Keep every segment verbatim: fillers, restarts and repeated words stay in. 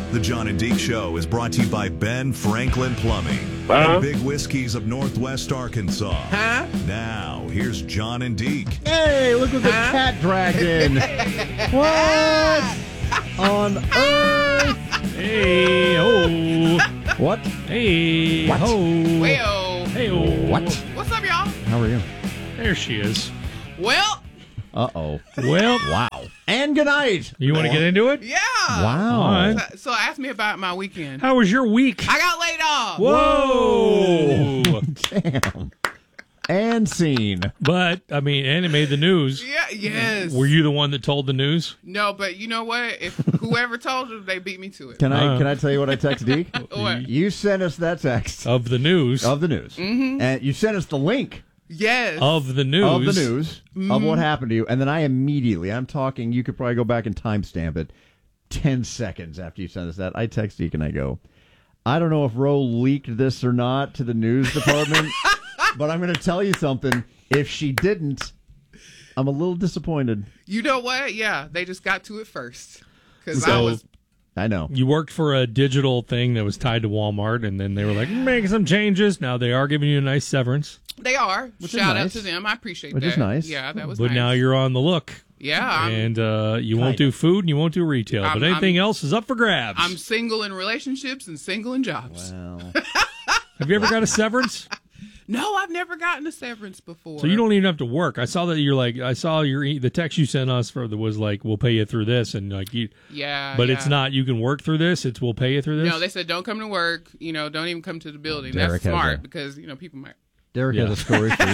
The John and Deke Show is brought to you by Ben Franklin Plumbing Uh-huh. and Big Whiskeys of Northwest Arkansas. Huh? Now, here's John and Deke. Hey, look what the Huh? cat dragged in. What on earth? Hey, ho. What? Hey, What? ho. Well, Hey, ho. What? what's up, y'all? How are you? There she is. Well, Uh-oh. Well, Wow. And good night. you want to get into it? yeah. Wow. All right. So, so ask me about my weekend. How was your week? I got laid off. Whoa. Damn. And scene. But, I mean, and it made the news. Yeah, yes. Were you the one that told the news? No, but you know what? If whoever told them, they beat me to it. Can I Uh. can I tell you what I text Deke? What? You sent us that text Of the news. of the news. Mm-hmm. And you sent us the link Yes. Of the news. of the news of what happened to you. And then I immediately, I'm talking, you could probably go back and timestamp it ten seconds after you sent us that. I text Deke and I go, I don't know if Roe leaked this or not to the news department, but I'm going to tell you something. If she didn't, I'm a little disappointed. You know what? Yeah, they just got to it first. Because I So- was. I know. You worked for a digital thing that was tied to Walmart, and then they were like, make some changes. Now they are giving you a nice severance. They are. Which is Shout out nice. to them. I appreciate Which that. is nice. Yeah, that was But nice. now you're on the look. Yeah, I'm, and uh, you won't Kinda. do food and you won't do retail. I'm- but anything I'm- else is up for grabs. I'm single in relationships and single in jobs. Well, Have you ever got a severance? No, I've never gotten a severance before. So you don't even have to work. I saw that you're like, I saw your e- the text you sent us for that was like, we'll pay you through this, and like you, Yeah. but yeah. it's not. You can work through this. It's we'll pay you through this. No, they said don't come to work. You know, don't even come to the building. Derek That's has smart a- because you know people might. Derek Yeah. has a story for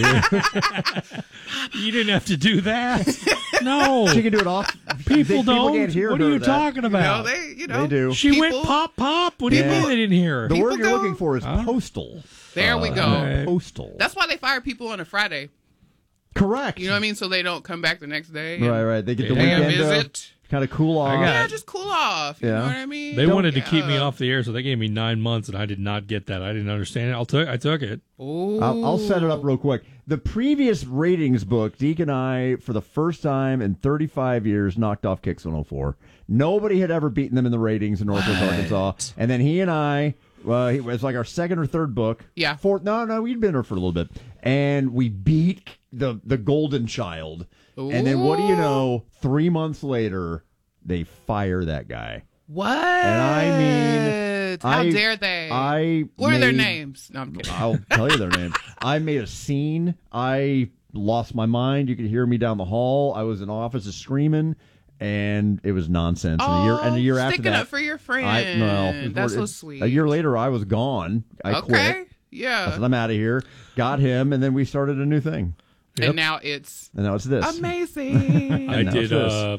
you. You didn't have to do that. No, She can do it off. people they- don't. can't hear what are her you that. talking You know, about? they. You know, They do. she people- went pop pop. What do you Yeah. mean they didn't hear her? The People word you're do. looking for is Huh? postal. There we Uh, go. Alright. Postal. That's why they fire people on a Friday. correct. You know what I mean? So they don't come back the next day. and Right, right. They get the Pay a weekend to visit. kind of cool off. I got- Yeah, just cool off. You Yeah. know what I mean? They wanted to keep me Yeah. off the air, so they gave me nine months, and I did not get that. I didn't understand it. I'll t- I took it. Ooh. I'll, I'll set it up real quick. The previous ratings book, Deke and I, for the first time in thirty-five years, knocked off Kicks one oh four. Nobody had ever beaten them in the ratings in Northwest Arkansas. And then he and I, well, it was like our second or third book. Yeah. Fourth, no, no, we'd been there for a little bit. And we beat the, the Golden Child. And then what do you know? Three months later, they fire that guy. What? And I mean, how I- dare they? I what are their made- names? No, I'm kidding. I'll tell you their names. I made a scene. I lost my mind. You could hear me down the hall. I was in offices screaming, and it was nonsense. and a year, and a year after sticking that, up for your friend. I, well, That's so it- sweet. A year later, I was gone. I okay. quit. I Yeah. said, I'm out of here. Got him, and then we started a new thing. Yep. And now it's And now it's this. amazing. I now did. it's this. Uh,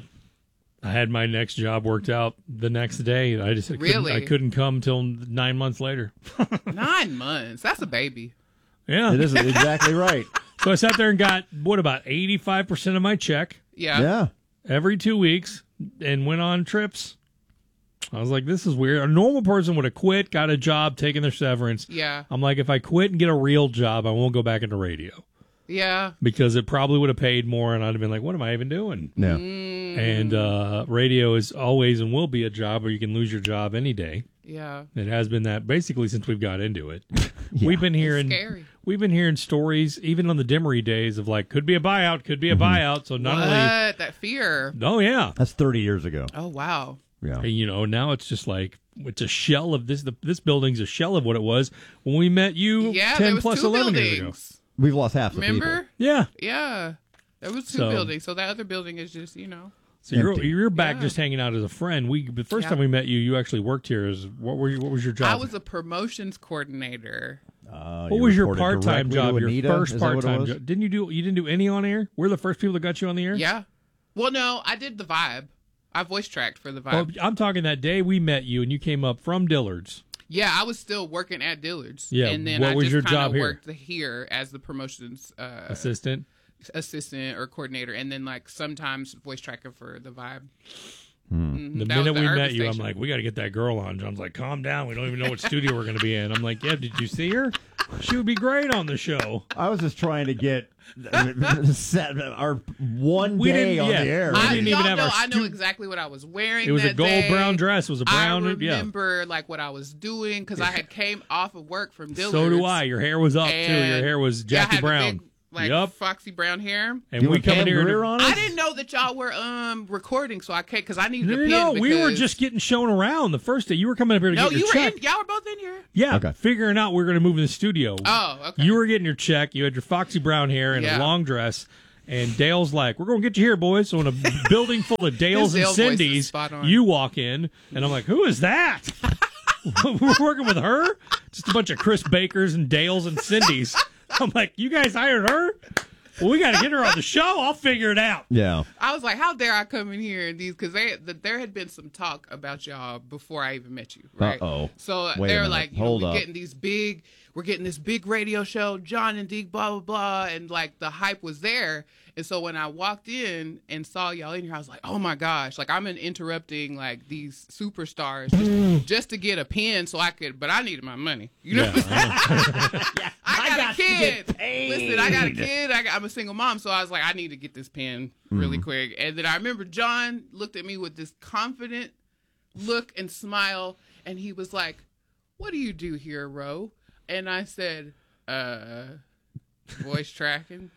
I had my next job worked out the next day. I just I couldn't, Really? I couldn't come till nine months later. Nine months. That's a baby. Yeah. It is exactly right. So I sat there and got what about eighty-five percent of my check Yeah. Yeah. every two weeks and went on trips. I was like, this is weird. A normal person would have quit, got a job, taken their severance. Yeah. I'm like, if I quit and get a real job, I won't go back into radio Yeah. because it probably would have paid more, and I'd have been like, what am I even doing? Yeah. Mm. And uh, radio is always and will be a job where you can lose your job any day. Yeah. It has been that basically since we've got into it. Yeah. We've been hearing scary. we've been hearing stories even on the Demery days of like could be a buyout, could be a Mm-hmm. buyout. So not What? only That fear. oh yeah, That's thirty years ago. Oh, wow. Yeah. and, you know now it's just like it's a shell of this. The, this building's a shell of what it was when we met you Yeah, there ten was plus two eleven years ago. buildings. We've lost half the Remember? people. Yeah, Yeah. There was two So- buildings. So that other building is just, you know. so you're Empty. you're back Yeah. just hanging out as a friend. We the first Yeah. time we met you, you actually worked here. As what were you, what was your job? I was a promotions coordinator. Uh, what you was your reported part-time directly to job? Your Anita? first Is that what it part-time was? job? Didn't you do? You didn't do any on air. We're the first people that got you on the air. Yeah. Well, no, I did the vibe. I voice tracked for the vibe. Well, I'm talking that day we met you and you came up from Dillard's. Yeah, I was still working at Dillard's. Yeah, And then what I was just your kinda job here? worked here as the promotions uh, Assistant. assistant or coordinator, and then like sometimes voice tracker for the vibe. Hmm. Mhm, The that was minute the we urban met you, I'm station. like, we got to get that girl on. John's like, calm down. We don't even know what studio we're going to be in. I'm like, yeah, did you see her? She would be great on the show. I was just trying to get set our one We day didn't- on yeah. the air. We I, didn't y'all even have know, our I know stu- exactly what I was wearing. It was a that gold day. brown dress. It was a brown. I yeah. remember like what I was doing because I had came off of work from Dillard's. So do I. Your hair was up too. Your and- hair was yeah, I Jackie had the Brown. big, like Yep. foxy brown hair. And you we were come in Pam here. Grier To, on us? I didn't know that y'all were um recording, so I can't because I needed no, a no, pin. no. We were because- just getting shown around the first day. You were coming up here to no. get your You were check. in. Y'all were both in here. Yeah, Okay. figuring out we were going to move in the studio. Oh, okay. You were getting your check. You had your foxy brown hair and Yeah. a long dress. And Dale's like, we're going to get you here, boys. So in a building full of Dales and Dale voice is Cindy's, spot on. you walk in, and I'm like, who is that? We're working with her? Just a bunch of Chris Bakers and Dales and Cindy's. I'm like, you guys hired her? Well, we got to get her on the show. I'll figure it out. Yeah. I was like, how dare I come in here and these because they the, there had been some talk about y'all before I even met you, right? Uh-oh. So Wait a they were minute. like, you Hold know, we're up. getting these big, we're getting this big radio show, John and Deke, blah blah blah, and like the hype was there. And so when I walked in and saw y'all in here, I was like, oh my gosh, like I'm in interrupting like these superstars just, just to get a pin so I could, but I needed my money, you know. Yeah, What I'm saying? I got, got a to kid. get paid. Listen, I got a kid. I got, I'm a single mom, so I was like, I need to get this pen really Mm-hmm. quick. And then I remember John looked at me with this confident look and smile, and he was like, "What do you do here, Ro?" And I said, "Uh, voice tracking."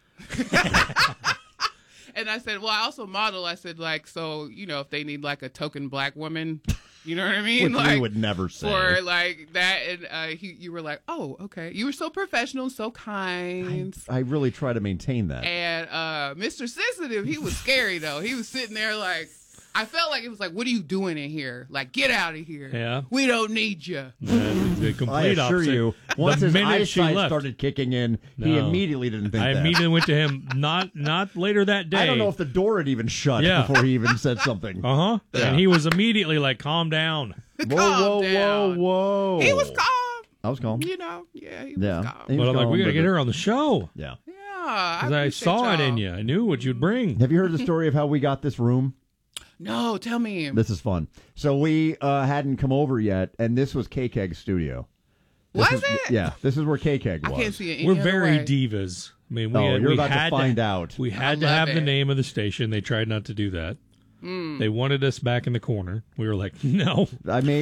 And I said, well, I also model. I said, like, so, you know, if they need, like, a token black woman, you know what I mean? Which like, we would never say. for, like, that. And uh, he, you were like, oh, okay. You were so professional, so kind. I really try to maintain that. And uh, Mister Sensitive, he was scary, though. He was sitting there, like, I felt like it was like, what are you doing in here? Like, get out of here. Yeah. We don't need you. the complete I assure opposite. you, once the his minute she eyesight left, started kicking in, he No. immediately didn't think I that. immediately went to him. Not not later that day. I don't know if the door had even shut Yeah. before he even said something. Uh huh. Yeah. And he was immediately like, "Calm down." Whoa, Calm whoa, down. whoa, whoa. He was calm. I was calm. You know, yeah, he was Yeah. calm. He But was I'm like, calm, "We got to but get the- her on the show." Yeah. Yeah, I, Because I appreciate saw it y'all. in you. I knew what you'd bring. Have you heard the story of how we got this room? No, tell me. This is fun. So we uh, hadn't come over yet, and this was K-Keg's studio. This Was is- it? Yeah, this is where K-Keg I was. can't see it. Any We're other very way. divas. I mean, we Oh, had, you're we about to had find out. We had I to love have the it. name of the station. They tried not to do that. Mm. They wanted us back in the corner. We were like, no. I made.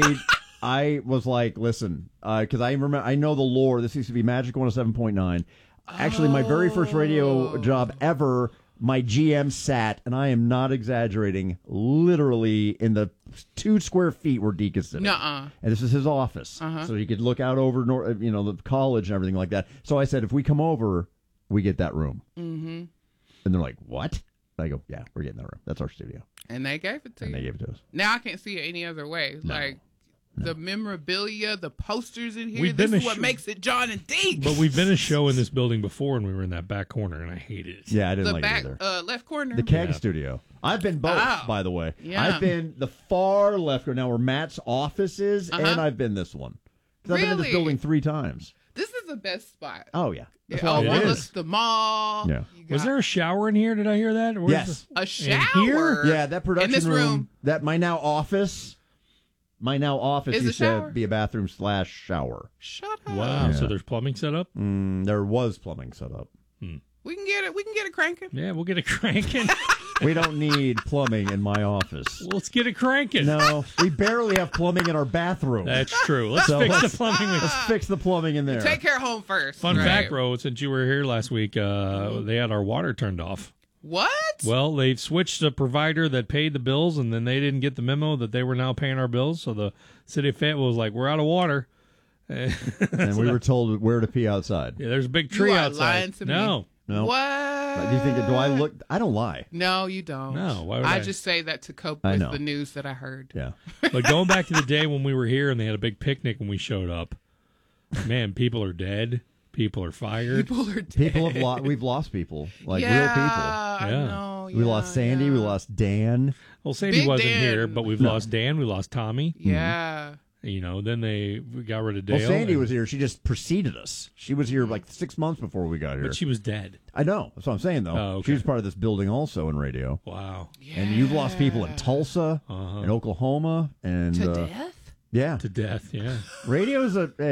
I was like, listen, because I remember, I know the lore. This used to be Magic one oh seven point nine. Actually, my very first radio Oh. job ever. My G M sat, and I am not exaggerating, literally in the two square feet where Deke is sitting. Nuh-uh. And this is his office, Uh-huh. so he could look out over, nor- you know, the college and everything like that. So I said, if we come over, we get that room. Mm-hmm. And they're like, what? I go, yeah, we're getting that room. That's our studio. And they gave it to And you. they gave it to us. Now I can't see it any other way. No. Like the memorabilia, the posters in here. We've This been is a what sh- makes it John and Deke. But we've been a show in this building before, and we were in that back corner, and I hated it. Yeah, I didn't the like back it either. uh, left corner. The Keg Yeah. Studio. I've been both, Oh. by the way. Yeah. I've been the far left, now where Matt's office is, Uh-huh. and I've been this one. Because I've been in this Really? building three times. This is the best spot. Oh, yeah. That's It why I love overlooks it. the mall. Yeah. You Was got there a shower in here? Did I hear that? Or where's Yes. a In shower? here? Yeah, that production in this room. that my now office, my now office Is a used shower? to be a bathroom slash shower. Shut the- up. Wow. Yeah. So there's plumbing set up? Mm, there was plumbing set up. We can get it. We can get it cranking. Yeah, we'll get it cranking. We don't need plumbing in my office. Let's get it cranking. No, we barely have plumbing in our bathroom. That's true. Let's So fix let's- the plumbing. with- Let's fix the plumbing in there. Take care of home first. Fun right? fact, Ro, since you were here last week, uh, they had our water turned off. What? Well, they switched a provider that paid the bills, and then they didn't get the memo that they were now paying our bills. So the city of Fayetteville was like, "We're out of water." and we were told where to pee outside. Yeah, there's a big tree You are outside. lying to me. no, No. What? Do you think? Do I look? I don't lie. No, you don't. No, why would I I? just say that to cope I with know. the news that I heard. Yeah. but going back to the day when we were here and they had a big picnic when we showed up, man, people are dead. People are fired. People are dead. People have lost. We've lost people, like yeah, real people. I Yeah. know. We yeah, lost Sandy. We yeah. lost Dan. Well, Sandy Big wasn't Dan. here, but we've No. lost Dan. We lost Tommy. Yeah. You know, then they we got rid of Dale. Well, Sandy and- was here. She just preceded us. She was here like six months before we got here. but she was dead. I know. That's what I'm saying, though. Oh, okay. She was part of this building also in radio. Wow. And you've lost people in Tulsa, Uh-huh. in Oklahoma, and To uh, death? yeah, To death, yeah. radio is a hey.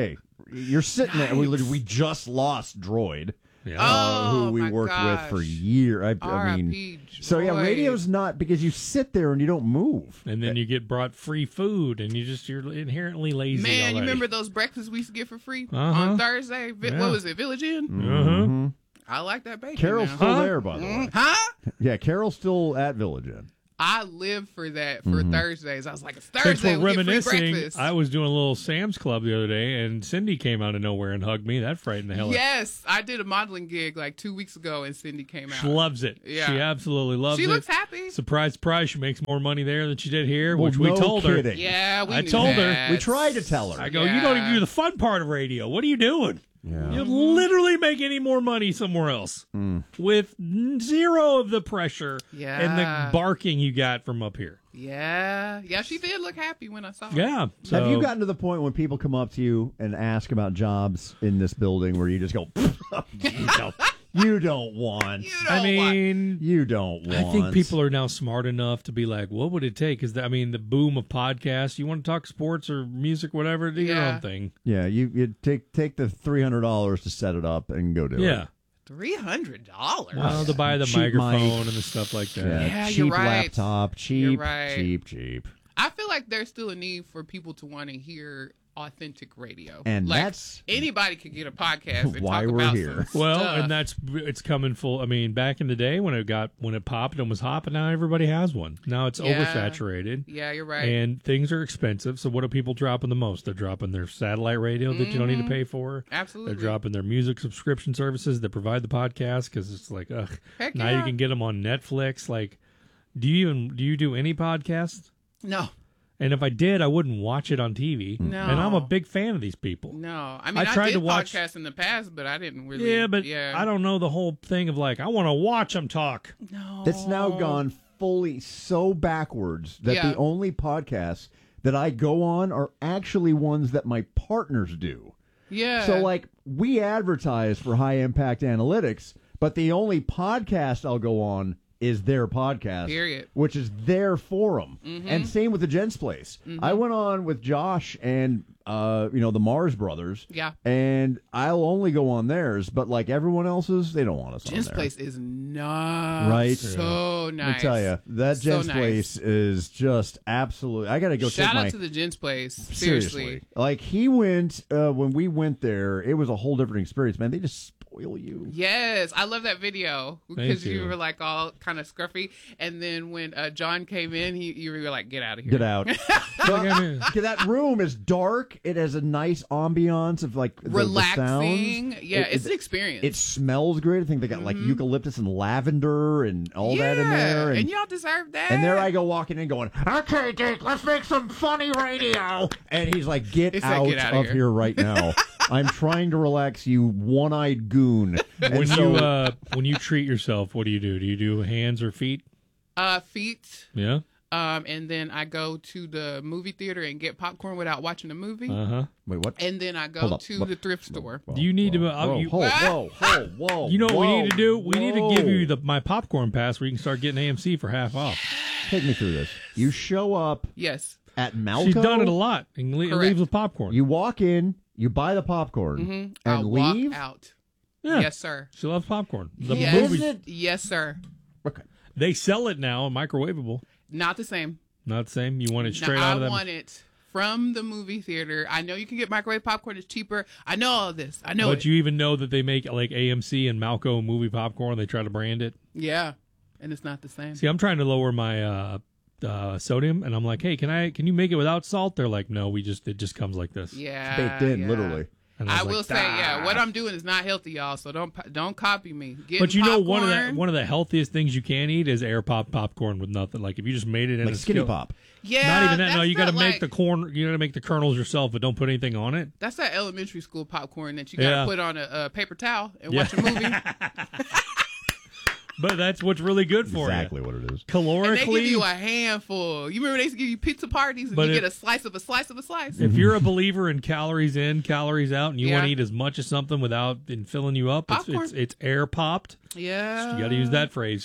you're sitting there. We literally- we just lost Droid. Yeah. uh, Oh, who we my worked gosh. with for years. I, I R I P mean, so yeah, Droid. radio's not because you sit there and you don't move. And then you get brought free food, and you just you're inherently lazy. Man, already. you remember those breakfasts we used to get for free Uh-huh. on Thursday? Vi- Yeah. What was it, Village Inn? Uh-huh. I like that bacon. Carol's now. still Huh? there, by the way. Huh? Yeah, Carol's still at Village Inn. I live for that for Mm-hmm. Thursdays. I was like, it's Since Thursday. we're We get free reminiscing, breakfast. I was doing a little Sam's Club the other day, and Cindy came out of nowhere and hugged me. That frightened the hell out Yes, I did a modeling gig like two weeks ago, and Cindy came out. She loves it. Yeah. She absolutely loves She it. looks happy. Surprise, surprise, she makes more money there than she did here, Well, which we no told kidding. her. Yeah, we I knew told her. that. We tried to tell her. I go, you don't even Yeah. do the fun part of radio. What are you doing? Yeah. You'll literally make any more money somewhere else with n- zero of the pressure and Yeah. the barking you got from up here. Yeah, yeah, she did look happy when I saw her. Yeah. So, Have you gotten to the point when people come up to you and ask about jobs in this building where you just go, you don't, you don't want, You don't I want- mean, you don't want. I think people are now smart enough to be like, what would it take? Because, I mean, the boom of podcasts, you want to talk sports or music, whatever, do your Yeah. own thing. Yeah, you, you take take the three hundred dollars to set it up and go do it. Yeah. Three hundred dollars. Well, to buy the Cheap microphone mic. and the stuff like that. Yeah, Yeah, cheap you're right. laptop, cheap, right. cheap, cheap. I feel like there's still a need for people to want to hear authentic radio, And like, that's anybody could get a podcast and why talk we're about here. some Well, stuff. and that's it's coming full. I mean, back in the day when it got when it popped and was hopping, now everybody has one. Now it's Yeah. oversaturated, yeah, you're right. and things are expensive. So what are people dropping the most? They're dropping their satellite radio that you don't need to pay for. Absolutely. They're dropping their music subscription services that provide the podcast because it's like, ugh. Heck now you yeah. can get them on Netflix. Like, do you even do you do any podcasts? no, And if I did, I wouldn't watch it on T V. No. And I'm a big fan of these people. no. I mean, I I, tried did to watch- podcasts in the past, but I didn't really. Yeah, but yeah. I don't know the whole thing of like, I want to watch them talk. No, it's now gone fully so backwards that Yeah. the only podcasts that I go on are actually ones that my partners do. Yeah. So, like, we advertise for high impact analytics, but the only podcast I'll go on is their podcast, Period. which is their forum. Mm-hmm. And same with the Gents Place. I went on with Josh and, uh, you know, the Mars brothers. Yeah. And I'll only go on theirs, but like everyone else's, they don't want us Jen's on there. place is not Right. so nice. Let me tell you, that So Gents nice. Place is just absolute. I got to go Shout take out my. to the Jen's place. Seriously. Seriously. Like, he went, uh, when we went there, it was a whole different experience, man. They just spoil you. Yes, I love that video because you. you. were like all kind of scruffy, and then when uh, John came in, he you were like, "Get out of here, Get out. Like, I mean, Okay, that room is dark. It has a nice ambiance of like the, the relaxing." sounds. Yeah, It- it's it- an experience. It smells great. I think they got like eucalyptus and lavender and all that in Yeah, there. and, And, y'all deserve that. and there I go walking in going, okay, Dick, let's make some funny radio. And he's like, get, He said, out, "Get outta of here." here. right now. I'm trying to relax you, one-eyed goon. And when so- you uh, when you treat yourself, what do you do? Do you do hands or feet? uh, feet. Yeah. Um, and then I go to the movie theater and get popcorn without watching a movie. Uh huh. Wait, what? and then I Hold go up. to What? the thrift store. Whoa, Do you need whoa, to- uh, Whoa, you- whoa, whoa, whoa, whoa. You know what we whoa, need to do? We need to give whoa. you the my popcorn pass where you can start getting A M C for half off. Take me through this. You show up Yes. at Malco. She's done it a lot and le- Correct. leaves with popcorn. You walk in, you buy the popcorn, Mm-hmm. and I'll leave. walk out. yeah. Yes, sir. She loves popcorn. The Yes. movies, Is it? Yes, sir. Okay. they sell it now, microwavable. Not the same. Not the same. You want it straight now, out I of them. want it from the movie theater. I know you can get microwave popcorn. It's cheaper. I know all of this. I know But it. you even know that they make like A M C and Malco movie popcorn. They try to brand it. Yeah. And it's not the same. See, I'm trying to lower my uh, uh, sodium, and I'm like, hey, can I? Can you make it without salt? They're like, no, we just it just comes like this. Yeah. Baked in, yeah. literally. And I was will like, say, yeah, what I'm doing is not healthy, y'all. So don't don't copy me. Getting But you know, one of the popcorn- one of the healthiest things you can eat is air pop popcorn with nothing. Like if you just made it in Like a Skinny skillet- Pop. Yeah, Not even that. No, that's you got to not make like- the corn. You got to make the kernels yourself, but don't put anything on it. That's that elementary school popcorn that you got to Yeah. put on a, a paper towel and Yeah. watch a movie. But that's what's really good for Exactly you. what it is. Calorically, And they give you a handful. You remember they used to give you pizza parties and But you if- get a slice of a slice of a slice? if you're a believer in calories in, calories out, and you Yeah. want to eat as much as something without in filling you up, it's, Popcorn. it's it's air popped. Yeah. You got to use that phrase.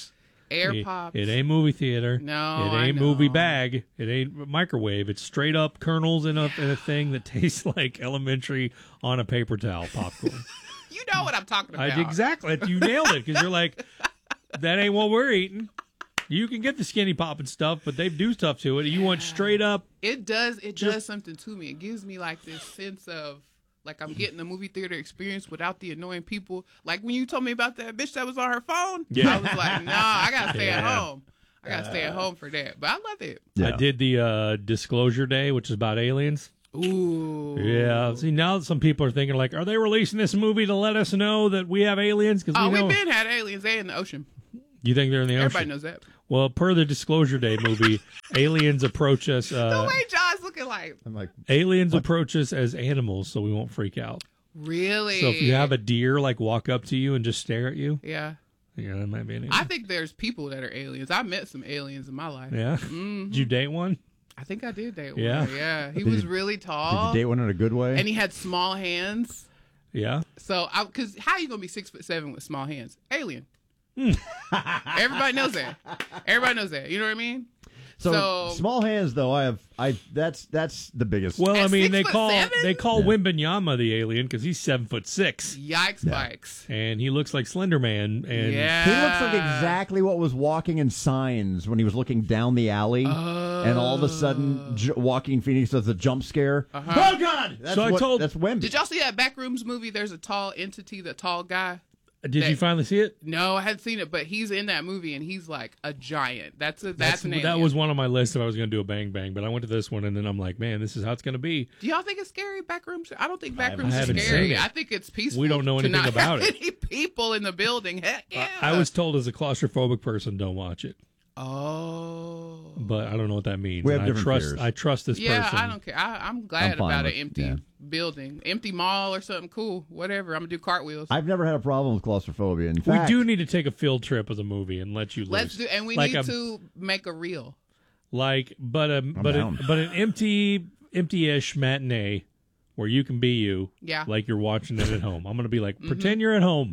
Air it, pops. it ain't movie theater. No, it I ain't movie know. bag. It ain't microwave. It's straight up kernels in a in a thing that tastes like elementary on a paper towel popcorn. You know what I'm talking about. I, exactly. You nailed it because you're like, that ain't what we're eating. You can get the skinny pop and stuff, but they do stuff to it. You want straight up. It does. It Just- does something to me. It gives me like this sense of like I'm getting the movie theater experience without the annoying people. Like when you told me about that bitch that was on her phone, Yeah. I was like, nah, I gotta stay at Yeah. home. I gotta stay at home for that. But I love it. Yeah. I did the uh, Disclosure Day, which is about aliens. Ooh. Yeah. See, now some people are thinking like, are they releasing this movie to let us know that we have aliens? Because Oh, we know. we've been had aliens. They in the ocean. You think they're in the ocean? Everybody knows that. Well, per the Disclosure Day movie, aliens approach us. The Uh, way John's looking like, I'm like, aliens approach us as animals, so we won't freak out. really? So if you have a deer like walk up to you and just stare at you, yeah. yeah, that might be an alien. I think there's people that are aliens. I met some aliens in my life. yeah. Mm-hmm. Did you date one? I think I did date Yeah. one. Yeah. He Did was you- really did tall. you date one in a good way? And he had small hands. Yeah. So, I because how you gonna be six foot seven with small hands? Alien. Hmm. Everybody knows that. Everybody knows that. You know what I mean? so, so- small hands though. I have. I that's that's the biggest. Well, I At mean, six they foot call seven? they call Yeah. Wimbenyama the alien because he's seven foot six, Yikes, Yeah. bikes. and he looks like Slender Man. And Yeah. he looks like exactly what was walking in Signs when he was looking down the alley, and all of a sudden, J- Joaquin Phoenix does a jump scare. Uh-huh. Oh God! That's So I what, told- that's Wemby. Did y'all see that Backrooms movie? There's a tall entity, the tall guy. did That- you finally see it? No, I hadn't seen it, but he's in that movie, and he's like a giant. That's a that's, an that alien. was one on my list if I was going to do a bang bang, but I went to this one and then I'm like, man, this is how it's going to be. Do y'all think it's scary, Backrooms? I don't think I Backrooms is haven't seen scary. it. I think it's peaceful. We don't know to anything not about have it. Any people in the building? Heck yeah. I was told as a claustrophobic person, don't watch it, Oh. but I don't know what that means. We have And I different trust fears. I trust this Yeah, person. I don't care. I, I'm glad I'm fine about with- an empty yeah. building, empty mall or something cool. Whatever. I'm gonna do cartwheels. I've never had a problem with claustrophobia. In We fact, do need to take a field trip of the movie and let you loose. Let's do, and we Like need a- to make a reel. like, but a but a, down. but an empty empty-ish matinee where you can be you. Yeah. Like you're watching it at home. I'm gonna be like, Mm-hmm. pretend you're at home.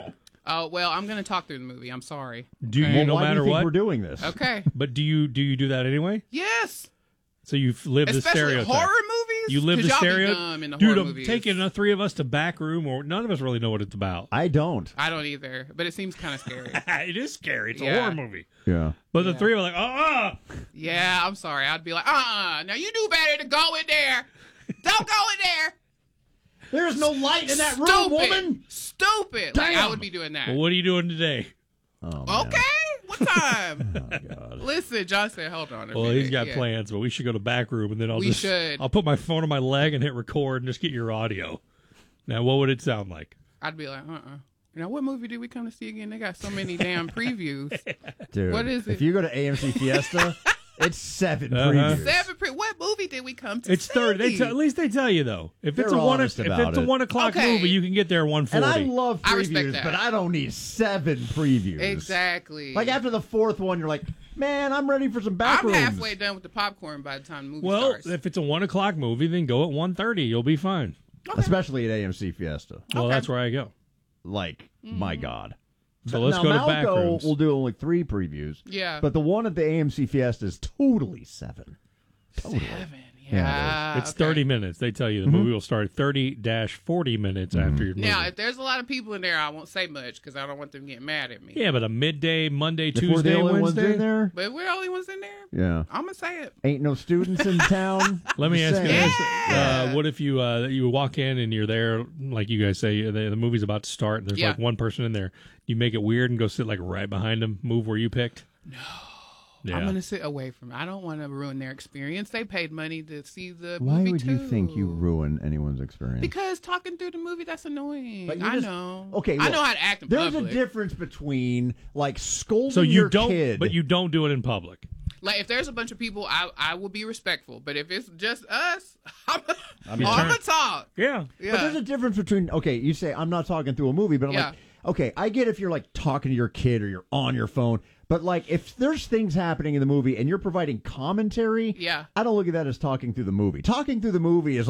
Oh well, I'm gonna talk through the movie. I'm sorry. Do you well, no why matter do you think what? we're doing this? Okay. But do you do you do that anyway? Yes. So you live the Especially stereotype. horror movies. You live 'Cause the y'all be stereotype. dumb in the Dude, horror I'm movies. taking the three of us to back room, or none of us really know what it's about. I don't. I don't either, but it seems kind of scary. It is scary. It's a Yeah. horror movie. Yeah. But the three are like, uh uh Yeah, I'm sorry. I'd be like, uh-uh. Now you do better to go in there. Don't go in there. There's no light in that room, Stupid. woman. Stupid. Like, I Damn. would be doing that. Well, what are you doing today? Oh, man. Okay. What time? Oh, God. Listen, John said, hold on a Well, minute. he's got Yeah. plans, but we should go to back room, and then I'll We just should. I'll put my phone on my leg and hit record and just get your audio. Now, what would it sound like? I'd be like, uh-uh. Now, what movie did we come to see again? They got so many damn previews. Dude, What is if it? you go to A M C Fiesta, it's seven Uh-huh. previews. Seven pre- What movie did we come to It's see? third. They tell at least they tell you though. If it's They're a one, if honest about it's a it. one o'clock Okay. movie, you can get there at one And I forty. love I respect previews, that. but I don't need seven previews. Exactly. Like after the fourth one, you're like, man, I'm ready for some back I'm rooms. halfway done with the popcorn by the time the movie Well, starts. if it's a one o'clock movie, then go at one thirty. You'll be fine. Especially at A M C Fiesta. Well, Okay. that's where I go. Like, my God. So let's now, go to Malco back rooms. will do only three previews. Yeah. But the one at the A M C Fiesta is totally seven. Totally. Seven. Yeah, Yeah. It's okay. thirty minutes. They tell you the Mm-hmm. movie will start thirty to forty minutes after your movie. Now, if there's a lot of people in there, I won't say much because I don't want them getting mad at me. Yeah, but a midday, Monday, If we're the Tuesday, only ones Wednesday. in there, But we're the only ones in there. yeah. I'm gonna say it. Ain't no students in town. Let me Just ask you saying. this: Yeah. uh, What if you uh, you walk in and you're there, like you guys say, the, the movie's about to start, and there's Yeah. like one person in there. You make it weird and go sit like right behind them. Move where you picked. No. Yeah. I'm gonna sit away from it. I don't want to ruin their experience. They paid money to see the Why movie would you too. think you ruin anyone's experience? Because talking through the movie, that's annoying. But you I just- know. okay, I look, know how to act in There's public. a difference between like scolding so you your don't, kid. but you don't do it in public. Like if there's a bunch of people, I I will be respectful. But if it's just us, I'm, I'm, mean, gonna talk. Yeah. Yeah. But there's a difference between okay, you say I'm not talking through a movie, but I'm Yeah. like, okay, I get if you're like talking to your kid or you're on your phone, but like if there's things happening in the movie and you're providing commentary, Yeah. I don't look at that as talking through the movie. Talking through the movie is like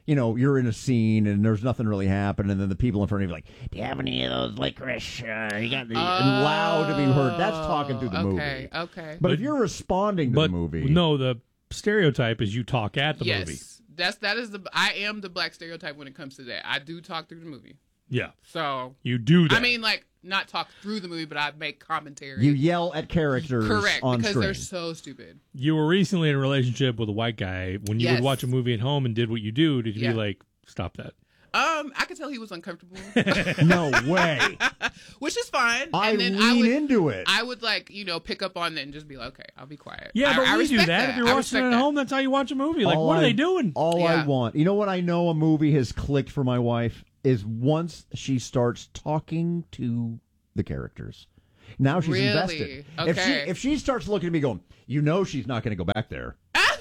you know, you're in a scene and there's nothing really happening, and then the people in front of you are like, do you have any of those licorice? Uh, you got the, and loud to be heard. That's talking through the okay, movie. Okay, okay. But, but if you're responding to but, the movie, no, the stereotype is you talk at the yes, movie. that's that is the I am the black stereotype when it comes to that. I do talk through the movie. Yeah, So you do that. I mean, like not talk through the movie, but I make commentary. you yell at characters correct on because screen. they're so stupid. You were recently in a relationship with a white guy. When you Yes. would watch a movie at home and did what you do, did you Yeah. be like, stop that? Um, I could tell he was uncomfortable, No way. which is fine. I and then lean I would, into it. I would like you know pick up on it and just be like, okay, I'll be quiet. Yeah, I, but I we do respect that. If you're I watching respect it at that. home, that's how you watch a movie. Like, All what are I- they doing? All Yeah. I want, you know what I know a movie has clicked for my wife is once she starts talking to the characters. Now she's Really? invested. If she Okay. if she starts looking at me going, you know she's not going to go back there,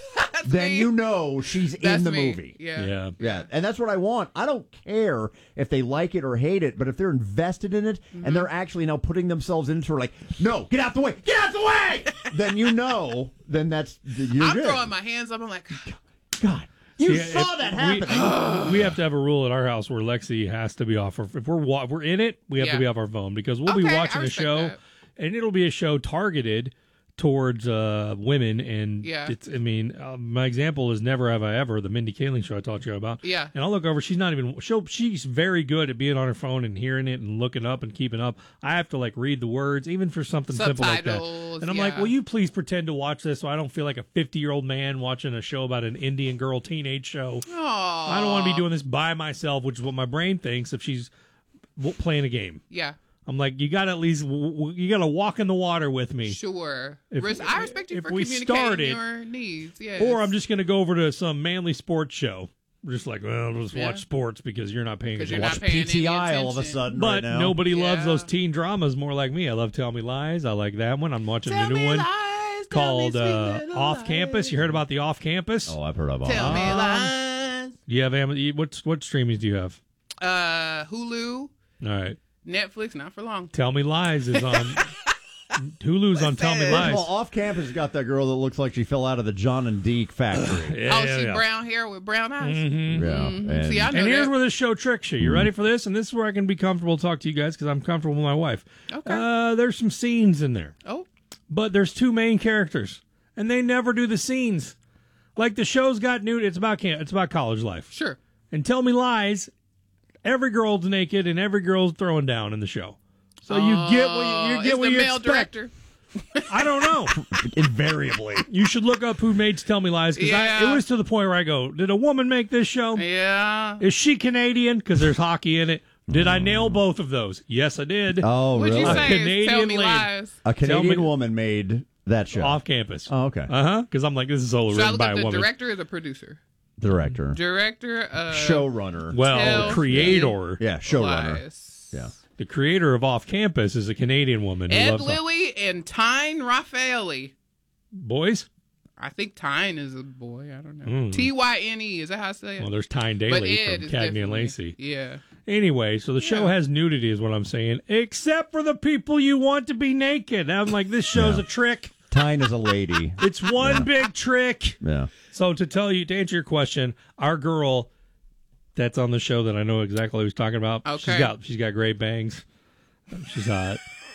then me. you know she's That's in the me. movie. Yeah. Yeah. Yeah, and that's what I want. I don't care if they like it or hate it, but if they're invested in it Mm-hmm. and they're actually now putting themselves into it, like, no, get out the way, get out the way, then you know, then that's you're I'm good. throwing my hands up. I'm like, God, you See, saw if that we- happening. We, have to have a rule at our house where Lexi has to be off. Her, if we're wa- if we're in it, we have Yeah. to be off our phone because we'll be Okay, I watching a respect show, that. and it'll be a show targeted towards uh, women. And Yeah. it's, I mean, uh, my example is Never Have I Ever, the Mindy Kaling show I talked to you about. Yeah. And I'll look over. She's not even. She'll. She's very good at being on her phone and hearing it and looking up and keeping up. I have to like read the words, even for something simple like that. Subtitles, And I'm like, yeah. will you please pretend to watch this so I don't feel like a fifty year old man watching a show about an Indian girl teenage show. oh, I don't want to be doing this by myself, which is what my brain thinks if she's w- playing a game. Yeah, I'm like, you got to at least, w- w- you got to walk in the water with me. sure. If- Res- I respect you if for we communicating started- your needs. Yes. Or I'm just going to go over to some manly sports show. We're just like, well, let's Yeah. watch sports because you're not paying 'Cause attention. you're Watch not paying P T I any all of a attention. sudden But right now. nobody loves Yeah. those teen dramas more like me. I love Tell Me Lies. I like that one. I'm watching Tell the new me one lies, tell called me sweet uh, little Off lies. Campus. You heard about the Off Campus? Oh, I've heard of all Tell me that. lies. You have Am- what what streamings do you have? Uh, Hulu, All right. Netflix, not for long. Tell Me Lies is on Hulu's on Tell Me Listen. Lies. Well, off campus got that girl that looks like she fell out of the John and Deke factory. Yeah, oh, yeah, she yeah. brown hair with brown eyes. Mhm. Yeah, and, See, I know And here's that. where this show tricks you. You ready for this? And this is where I can be comfortable to talk to you guys because I'm comfortable with my wife. Okay. Uh, there's some scenes in there, oh, but there's two main characters, and they never do the scenes. Like the show's got new. It's about camp. It's about college life. sure. And Tell Me Lies. Every girl's naked and every girl's throwing down in the show. So you get what you, you Oh, get it's what the you male expect. director. I don't know. invariably. You should look up who made Tell Me Lies because Yeah. it was to the point where I go, did a woman make this show? Yeah. Is she Canadian? Because there's hockey in it. Did I nail both of those? Yes, I did. Oh, What'd really? you A say? Canadian Tell me lady. lies. A Canadian Tell me- woman made that show. Off campus. Oh, okay. Uh huh. Because I'm like, this is all Should I written look by at a the woman. director or the producer? Director. Director. Uh, Showrunner. Well, Tell the creator, yeah, showrunner. Lies. Yeah. the creator of Off Campus is a Canadian woman who Ed loves Lilly and Tyne Raffaelli. boys. I think Tyne is a boy. I don't know. Mm. T Y N E. Is that how I say it? Well, there's Tyne but Daly Ed from is Cagney and definitely- Lacey. Yeah. Anyway, so the show Yeah. has nudity, is what I'm saying, except for the people you want to be naked. I'm like, this show's Yeah. a trick. Tyne is a lady. It's one big trick. Yeah. So to tell you, to answer your question, our girl that's on the show that I know exactly who he's talking about. She's Okay. got she's got great bangs. She's hot.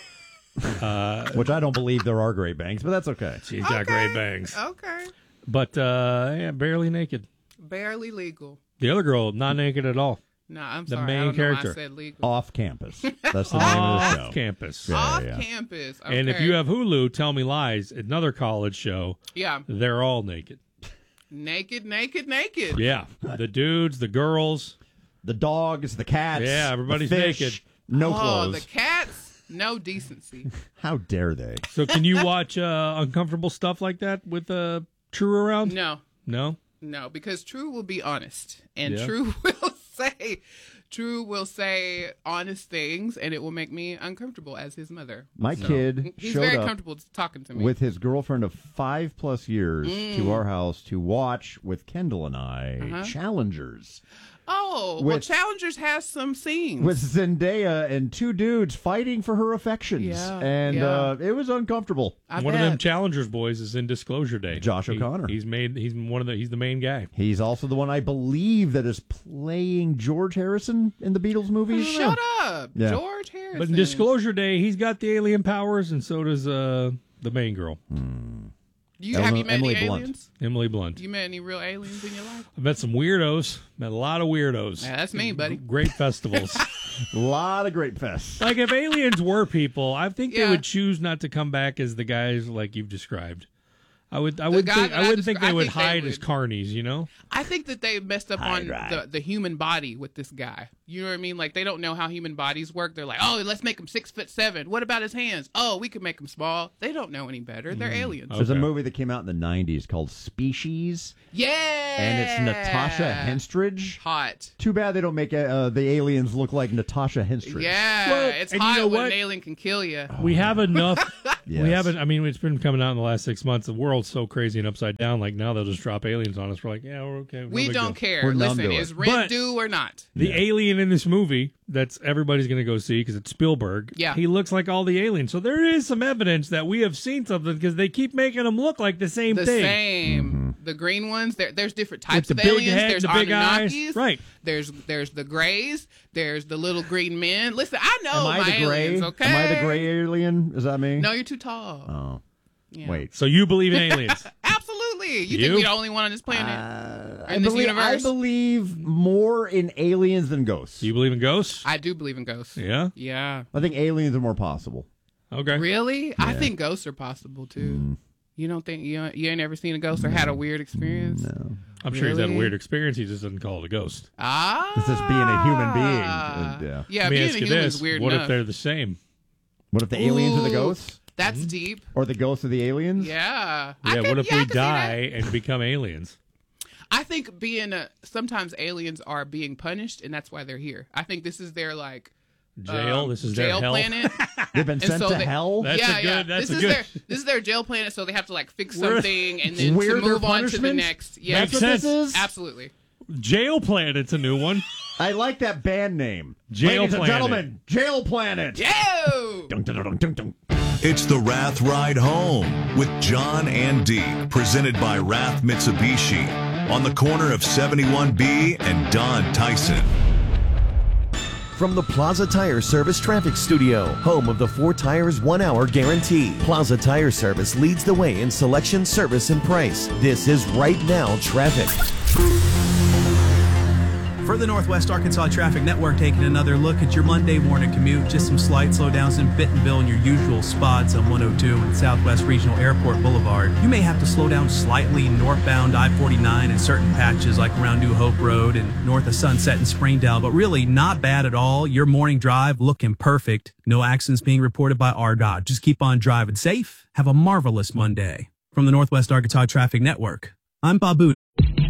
Uh, Which I don't believe there are great bangs, but that's okay. she's got Okay. great bangs. Okay. But uh, yeah, barely naked. Barely legal. The other girl not naked at all. No, I'm The sorry. main I don't character. know why I said legal. Off campus. That's the name of the show. Off campus. Yeah, Off yeah. campus. Okay. And if you have Hulu, Tell Me Lies, another college show, yeah, they're all naked. naked, naked, naked. Yeah, the dudes, the girls. The dogs, the cats. Yeah, everybody's the fish, naked. No Oh, clothes. the cats. No decency. How dare they? So can you watch uh, uncomfortable stuff like that with uh, True around? No, No? no, because True will be honest, and Yeah. True will say, True will say honest things, and it will make me uncomfortable as his mother. My So, kid he's showed very up comfortable talking to me. with his girlfriend of five plus years Mm. to our house to watch with Kendall and I Uh-huh. Challengers oh, well, with- Challengers has some scenes. with Zendaya and two dudes fighting for her affections. Yeah, and yeah. Uh, it was uncomfortable. I one bet. of them Challengers boys is in Disclosure Day. Josh He- O'Connor. he's made. He's one of the. He's the main guy. He's also the one I believe that is playing George Harrison in the Beatles movies. Shut up, Yeah. George Harrison. But in Disclosure Day, he's got the alien powers, and so does uh, the main girl, You, have you met Emily any Blunt. aliens? Emily Blunt. You met any real aliens in your life? I've met some weirdos. Met a lot of weirdos. Yeah, that's me, buddy. Great festivals. A lot of great fests. Like if aliens were people, I think Yeah. they would choose not to come back as the guys like you've described. I would. I would guy think. that I I wouldn't think descri- they I would think they hide as would. carnies. You know. I think that they messed up on right. the, the human body with this guy. You know what I mean? Like, they don't know how human bodies work. They're like, oh, let's make him six foot seven. What about his hands? Oh, we could make him small. They don't know any better. They're aliens. Oh. There's a Okay. movie that came out in the nineties called Species, Yeah. and it's Natasha Henstridge. Hot. Too bad they don't make uh, the aliens look like Natasha Henstridge. Yeah. Well, it's and you hot know when what? an alien can kill you. We have enough. Yes. We haven't. I mean, it's been coming out in the last six months. The world's so crazy and upside down. Like now, they'll just drop aliens on us. We're like, yeah, we're okay. no We big don't deal. care. We're numb Listen, to it. is rent But- due or not? The alien in this movie that's everybody's going to go see because it's Spielberg. Yeah. he looks like all the aliens. So there is some evidence that we have seen something because they keep making them look like the same The thing. same. The green ones. There, there's different types the of big aliens. head, there's the big eyes. Anunnakis. Right. There's there's the grays. There's the little green men. Listen, I know Am I my the gray? aliens. Okay. Am I the gray alien? Is that me? No, you're too tall. Oh, Yeah. wait. So you believe in aliens? Absolutely. You, You? think we're the only one on this planet? Uh, I in this believe, I universe? believe more in aliens than ghosts. Do you believe in ghosts? I do believe in ghosts. Yeah. Yeah. I think aliens are more possible. Okay. Really? I think ghosts are possible too. Mm. You don't think you you ain't ever seen a ghost or had a weird experience? No. I'm sure he's had a Really? weird experience. He just doesn't call it a ghost. Ah. It's just being a human being. Uh, yeah. Yeah, Let me being ask a you human this: is weird what enough. if they're the same? What if the aliens are the Ooh, ghosts? That's Mm-hmm. deep. Or the ghosts are the aliens? Yeah. I Yeah. could- what if yeah, I we could see that. die and become aliens? I think being a sometimes aliens are being punished, and that's why they're here. I think this is their like Jail. um, this is jail their hell. planet. They've been And sent so to they- hell? That's yeah, a yeah. good- that's this a is good- their this is their jail planet, so they have to like fix We're- something and then We're to their move on to the punishment? next. Yeah, That's Makes what this sense. is? absolutely. Jail Planet's a new one. I like that band name. Jail Ladies and Planet. gentlemen, Jail Planet. Yo. Dun, dun, dun, dun, dun. It's the Wrath Ride Home with John and Deke, presented by Wrath Mitsubishi on the corner of seventy-one B and Don Tyson. From the Plaza Tire Service Traffic Studio, home of the four tires one hour guarantee. Plaza Tire Service leads the way in selection, service, and price. This is Right Now Traffic. For the Northwest Arkansas Traffic Network, taking another look at your Monday morning commute. Just some slight slowdowns in Bentonville and your usual spots on one oh two and Southwest Regional Airport Boulevard. You may have to slow down slightly northbound I forty-nine in certain patches like around New Hope Road and north of Sunset and Springdale, but really not bad at all. Your morning drive looking perfect. No accidents being reported by R D O T. Just keep on driving safe. Have a marvelous Monday. From the Northwest Arkansas Traffic Network, I'm Bob Boot.